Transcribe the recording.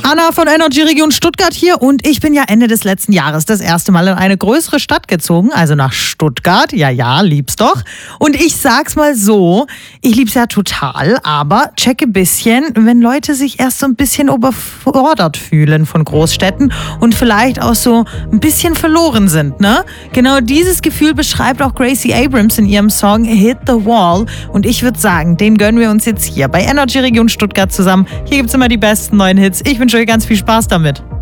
Anna von Energy Region Stuttgart hier und ich bin ja Ende des letzten Jahres das erste Mal in eine größere Stadt gezogen, also nach Stuttgart. Ja, lieb's doch. Und ich sag's mal so, ich lieb's ja total, aber checke ein bisschen, wenn Leute sich erst so ein bisschen überfordert fühlen von Großstädten und vielleicht auch so ein bisschen verloren sind, ne? Genau dieses Gefühl beschreibt auch Gracie Abrams in ihrem Song Hit the Wall und ich würde sagen, den gönnen wir uns jetzt hier bei Energy Region Stuttgart zusammen. Hier gibt's immer die besten neuen Hits. Ich wünsche euch ganz viel Spaß damit.